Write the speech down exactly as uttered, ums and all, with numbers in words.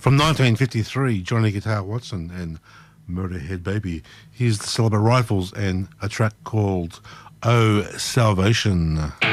From nineteen fifty-three, Johnny Guitar Watson and Murderhead Baby. Here's the Celebrate Rifles and a track called Oh Salvation.